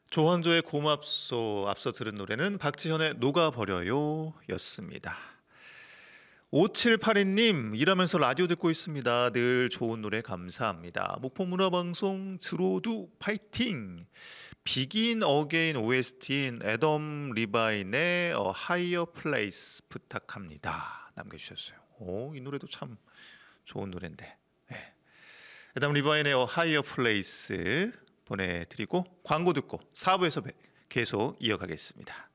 조항조의 고맙소. 앞서 들은 노래는 박지현의 녹아버려요 였습니다. 5782님, 일하면서 라디오 듣고 있습니다. 늘 좋은 노래 감사합니다. 목포문화방송 들어도 파이팅. 비긴 어게인 OST인 애덤 리바인의 하이어 플레이스 부탁합니다 남겨주셨어요. 이 노래도 참 좋은 노래인데. 네. 애덤 리바인의 하이어 플레이스 보내드리고 광고 듣고 4부에서 계속 이어가겠습니다.